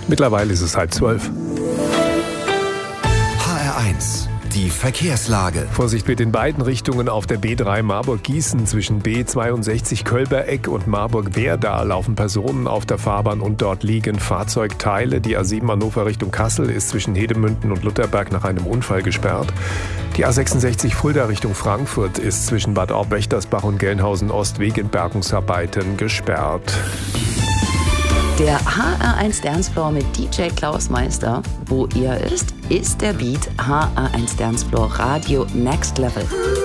Mittlerweile ist es 11:30. HR1, die Verkehrslage. Vorsicht bitte in beiden Richtungen auf der B3 Marburg-Gießen zwischen B62 Kölbereck und Marburg-Werda laufen Personen auf der Fahrbahn und dort liegen Fahrzeugteile. Die A7 Hannover Richtung Kassel ist zwischen Hedemünden und Lutherberg nach einem Unfall gesperrt. Die A66 Fulda Richtung Frankfurt ist zwischen Bad Aub-Wächtersbach und Gelnhausen Ost wegen Bergungsarbeiten gesperrt. Der HR1 Dancefloor mit DJ Klaus Meister. Wo ihr ist der Beat HR1 Dancefloor Radio Next Level.